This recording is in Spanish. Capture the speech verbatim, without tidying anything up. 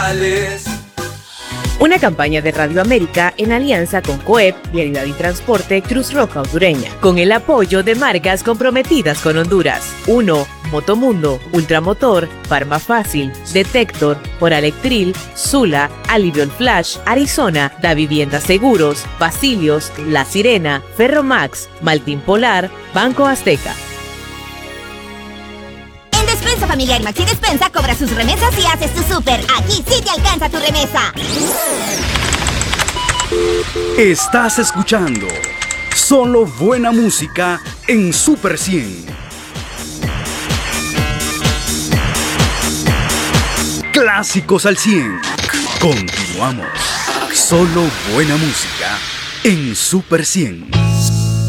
Una campaña de Radio América en alianza con COEP, Vialidad y Transporte Cruz Roja Hondureña, con el apoyo de marcas comprometidas con Honduras. uno. Motomundo, Ultramotor, Farma Fácil, Detector, Oralectril, Zula, Aliviol Flash, Arizona, Da Vivienda Seguros, Basilios, La Sirena, Ferromax, Maltín Polar, Banco Azteca. En Despensa Familiar Maxi Despensa cobra sus remesas y haces tu súper. Aquí sí te alcanza tu remesa. Estás escuchando solo buena música en Super cien. Clásicos al cien. Continuamos. Solo buena música en Super cien.